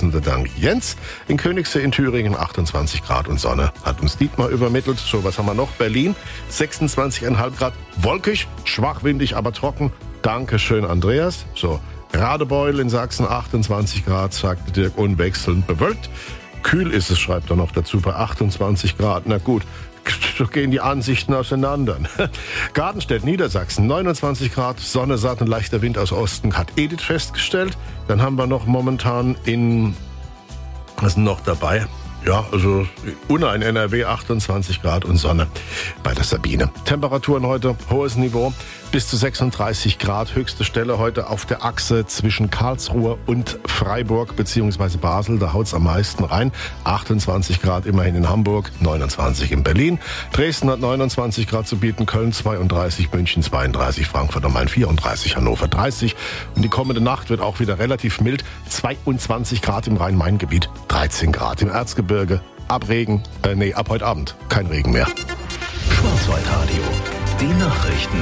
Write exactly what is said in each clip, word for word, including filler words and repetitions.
grüßende Dank Jens. In Königssee in Thüringen achtundzwanzig Grad und Sonne, hat uns Dietmar übermittelt. So, was haben wir noch? Berlin sechsundzwanzig Komma fünf Grad, wolkig, schwach windig, aber trocken. Dankeschön, Andreas. So, Radebeul in Sachsen achtundzwanzig Grad, sagte Dirk, unwechselnd bewölkt. Kühl ist es, schreibt er noch dazu, bei achtundzwanzig Grad. Na gut, so gehen die Ansichten auseinander. Gartenstedt, Niedersachsen, neunundzwanzig Grad, Sonne, satt und leichter Wind aus Osten, hat Edith festgestellt. Dann haben wir noch momentan in, was ist noch dabei? Ja, also Unna in N R W achtundzwanzig Grad und Sonne bei der Sabine. Temperaturen heute, hohes Niveau, bis zu sechsunddreißig Grad. Höchste Stelle heute auf der Achse zwischen Karlsruhe und Freiburg bzw. Basel. Da haut's am meisten rein. achtundzwanzig Grad immerhin in Hamburg, neunundzwanzig in Berlin. Dresden hat neunundzwanzig Grad zu bieten, Köln zweiunddreißig, München zweiunddreißig, Frankfurt am Main vierunddreißig, Hannover dreißig. Und die kommende Nacht wird auch wieder relativ mild. zweiundzwanzig Grad im Rhein-Main-Gebiet, dreizehn Grad im Erzgebirge. Ab Regen, äh, nee, ab heute Abend kein Regen mehr. Schwarzwaldradio, die Nachrichten.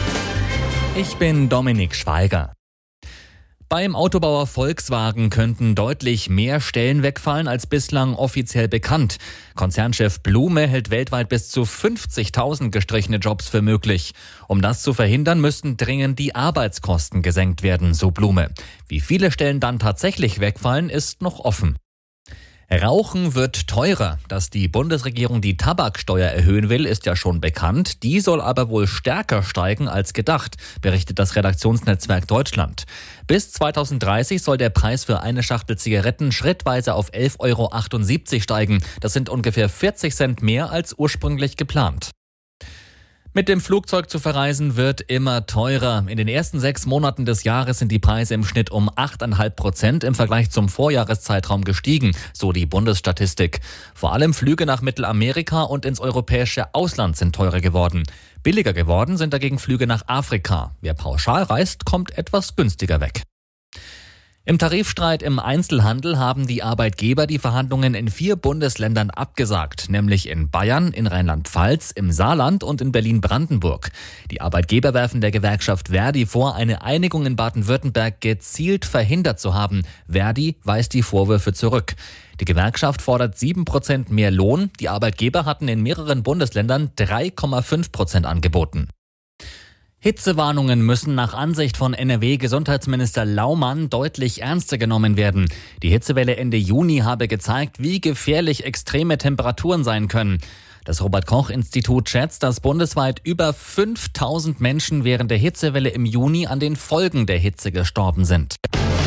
Ich bin Dominik Schweiger. Beim Autobauer Volkswagen könnten deutlich mehr Stellen wegfallen als bislang offiziell bekannt. Konzernchef Blume hält weltweit bis zu fünfzigtausend gestrichene Jobs für möglich. Um das zu verhindern, müssten dringend die Arbeitskosten gesenkt werden, so Blume. Wie viele Stellen dann tatsächlich wegfallen, ist noch offen. Rauchen wird teurer. Dass die Bundesregierung die Tabaksteuer erhöhen will, ist ja schon bekannt. Die soll aber wohl stärker steigen als gedacht, berichtet das Redaktionsnetzwerk Deutschland. Bis zweitausenddreißig soll der Preis für eine Schachtel Zigaretten schrittweise auf elf Euro achtundsiebzig steigen. Das sind ungefähr vierzig Cent mehr als ursprünglich geplant. Mit dem Flugzeug zu verreisen wird immer teurer. In den ersten sechs Monaten des Jahres sind die Preise im Schnitt um acht Komma fünf Prozent im Vergleich zum Vorjahreszeitraum gestiegen, so die Bundesstatistik. Vor allem Flüge nach Mittelamerika und ins europäische Ausland sind teurer geworden. Billiger geworden sind dagegen Flüge nach Afrika. Wer pauschal reist, kommt etwas günstiger weg. Im Tarifstreit im Einzelhandel haben die Arbeitgeber die Verhandlungen in vier Bundesländern abgesagt, nämlich in Bayern, in Rheinland-Pfalz, im Saarland und in Berlin-Brandenburg. Die Arbeitgeber werfen der Gewerkschaft Verdi vor, eine Einigung in Baden-Württemberg gezielt verhindert zu haben. Verdi weist die Vorwürfe zurück. Die Gewerkschaft fordert sieben Prozent mehr Lohn. Die Arbeitgeber hatten in mehreren Bundesländern drei Komma fünf Prozent angeboten. Hitzewarnungen müssen nach Ansicht von N R W-Gesundheitsminister Laumann deutlich ernster genommen werden. Die Hitzewelle Ende Juni habe gezeigt, wie gefährlich extreme Temperaturen sein können. Das Robert-Koch-Institut schätzt, dass bundesweit über fünftausend Menschen während der Hitzewelle im Juni an den Folgen der Hitze gestorben sind.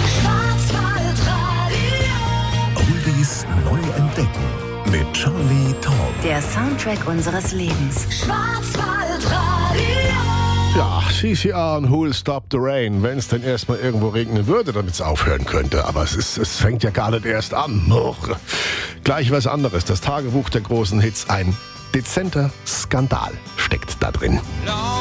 Oldies neu entdecken mit Charlie Tom. Der Soundtrack unseres Lebens. Schwarzwaldradio. Ja, C C R und Who'll Stop the Rain, wenn es denn erstmal irgendwo regnen würde, damit es aufhören könnte. Aber es, ist, es fängt ja gar nicht erst an. Gleich was anderes. Das Tagebuch der großen Hits. Ein dezenter Skandal steckt da drin.